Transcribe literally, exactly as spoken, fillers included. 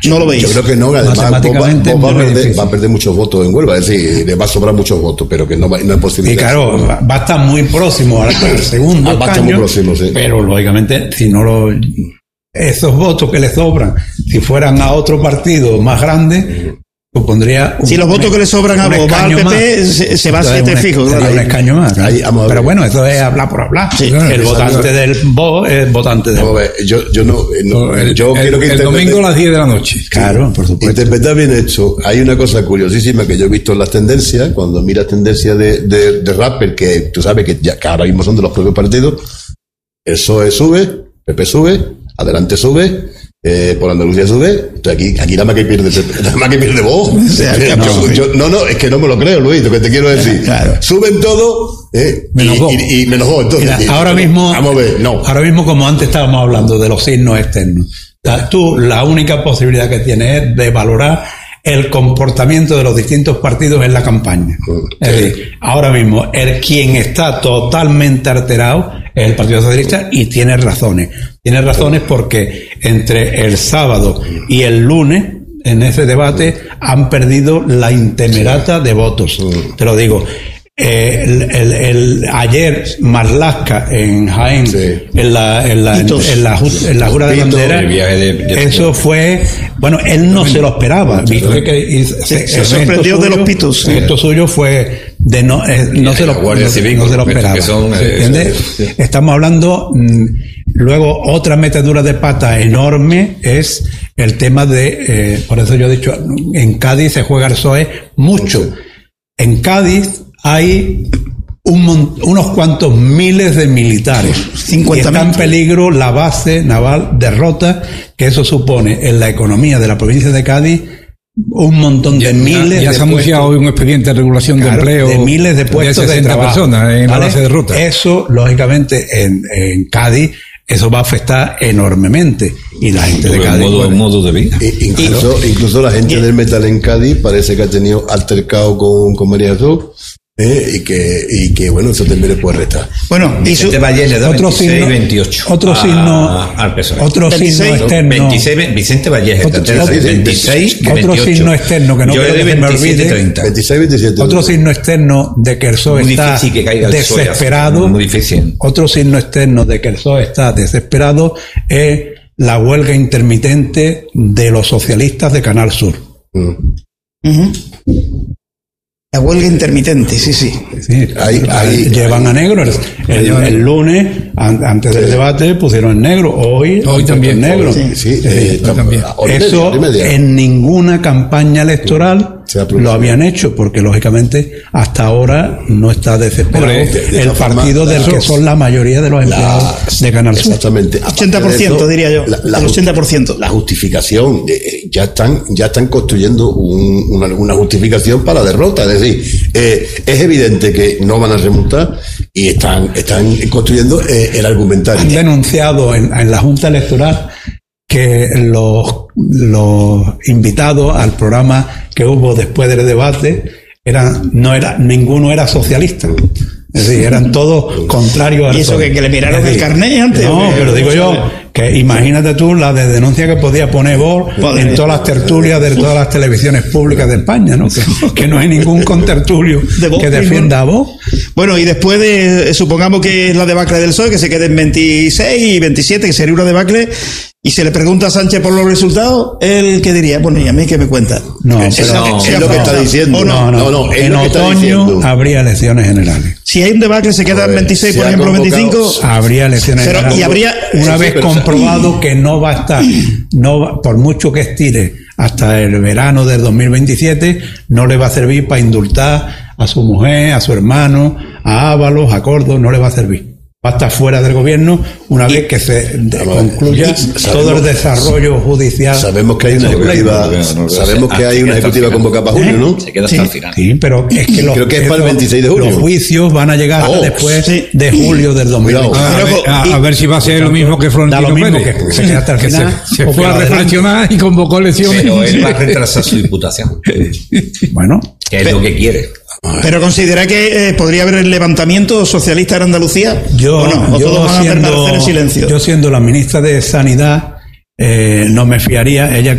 No lo veis. Yo creo que no, además va, va, va, a perder, va a perder muchos votos en Huelva, es decir, le va a sobrar muchos votos, pero que no, va, no es posible. Y claro, va, va a estar muy próximo al segundo ah, va a estar muy próximo, sí. Pero lógicamente, si no lo... esos votos que le sobran, si fueran a otro partido más grande, supondría... Si los votos que le sobran a vos va al P P, se, se va a siete fijo. Sería un escaño más. Ahí, pero bueno, eso es hablar por hablar. Sí, el exacto. Votante del V O es votante del... Vamos a ver, yo, yo no... no el, yo el, quiero que el domingo a las diez de la noche. Claro, por supuesto. Interpretar bien hecho. Hay una cosa curiosísima que yo he visto en las tendencias, cuando miras tendencias de, de, de rapper, que tú sabes que, ya, que ahora mismo son de los propios partidos, el P S O E sube, P P sube, Adelante sube... Eh, por Andalucía sube, aquí, aquí nada más que pierde, nada más que pierde vos. O sea, no, yo, no, no, es que no me lo creo, Luis, lo que te quiero decir. Claro. Suben todo, eh, menos y, y, y menos vos. Entonces, Mira, ahora mismo, vamos a ver, no. Ahora mismo, como antes estábamos hablando de los signos externos, la, tú, la única posibilidad que tienes es de valorar el comportamiento de los distintos partidos en la campaña. Sí. Es decir, ahora mismo, el quien está totalmente alterado es el Partido Socialista y tiene razones. Tiene razones porque entre el sábado y el lunes, en ese debate, han perdido la intemerata de votos. Te lo digo. Eh, el, el, el ayer Marlaska en Jaén, sí. en la en la, en, en la en la jura de bandera, de, de, eso fue, bueno, él no se lo esperaba, visto que y, se, se, se sorprendió suyo, de los pitos. Esto suyo fue de no eh, no se lo Guardia no, Civil, no se lo esperaba. Son, ¿Entiendes? Sí. Estamos hablando mmm, luego otra metedura de pata enorme es el tema de eh, por eso yo he dicho, en Cádiz se juega el P S O E mucho. En Cádiz hay un, unos cuantos miles de militares. cincuenta mil. Está en peligro la base naval de Rota, que eso supone en la economía de la provincia de Cádiz un montón de ya, miles ya de se ha anunciado hoy un expediente de regulación claro, de empleo de miles de puestos de, de trabajo personas en ¿vale? La base de Rota. Eso, lógicamente, en, en Cádiz eso va a afectar enormemente y la gente de Cádiz modo, puede... modo de vida e incluso, incluso la gente del metal en Cádiz parece que ha tenido altercado con, con María Jesús. Eh, y que y que bueno, eso también le puede restar. Bueno, y su, Valle le da otro veintiséis, signo, veintiocho otro signo a, al P S O E. Otro veintiséis, signo externo. veintiséis, Vicente Vallejo, otro, veintiséis, otro veintiocho. Signo externo que no yo quiero que me olvide. veintiséis, veintisiete. Otro signo externo de que el P S O E está desesperado. Muy difícil. Otro signo externo de que el P S O E está desesperado es la huelga intermitente de los socialistas de Canal Sur. Mm. Uh-huh. La huelga intermitente, sí, sí. sí ahí, ahí, llevan ahí, a negro. El, el, el lunes, an, antes del debate, pusieron en negro. Hoy, hoy también. Negro. Sí, sí, eh, eh, también. Eso media, media. En ninguna campaña electoral lo habían hecho, porque lógicamente hasta ahora no está desesperado Hombre, de, de el partido forma, del que son la mayoría de los empleados la, de Canal Sur. Exactamente. ochenta por ciento eso, diría yo. La, la, el ochenta por ciento. La justificación, eh, ya están ya están construyendo un, una, una justificación para la derrota. Es decir, eh, es evidente que no van a remontar y están, están construyendo eh, el argumentario. Han denunciado en, en la Junta Electoral que los, los invitados al programa que hubo después del debate eran, no era, ninguno era socialista. Es decir, eran todos contrarios al... ¿Y eso que, que le miraron el carnet antes? No, que, pero digo yo, que imagínate tú la de denuncia que podía poner vos en todas las tertulias de todas las televisiones públicas de España, ¿no? Que, que no hay ningún contertulio que defienda a vos. Bueno, y después de, supongamos que es la debacle del P S O E, que se quede en veintiséis y veintisiete, que sería una debacle, y se le pregunta a Sánchez por los resultados, ¿él qué diría? Bueno, ¿y a mí qué me cuenta? No, es, pero, no, es lo que está diciendo. ¿O no? No, no, no en otoño habría elecciones generales. Si hay un debacle, se queda en veintiséis, por ejemplo, veinticinco... Habría elecciones pero, generales. Y habría... Una vez comprobado que no va a estar, no por mucho que estire hasta el verano del dos mil veintisiete, no le va a servir para indultar a su mujer, a su hermano, a Ábalos, a Córdoba, no le va a servir. Va a estar fuera del gobierno una vez que se de, concluya sabemos, todo el desarrollo judicial. Sabemos que hay una ejecutiva, no, no, sabemos que hay una ejecutiva convocada para junio, ¿no? Se queda hasta sí, el final. Sí, pero es que los, creo que es para el veintiséis de julio. Los juicios van a llegar oh, después sí. de julio del dos mil veinte. A, a, ver, a, a ver si va a ser lo mismo que Florentino lo mismo Pérez. Que se queda hasta el final. Se, se fue a reflexionar y convocó elecciones. Pero él va a retrasar su diputación. Bueno. Que es lo que quiere. Pero considera que eh, podría haber el levantamiento socialista en Andalucía. Yo, ¿o no? ¿O yo todos van a siendo, permanecer en silencio? Yo siendo la ministra de Sanidad, eh, no me fiaría. Ella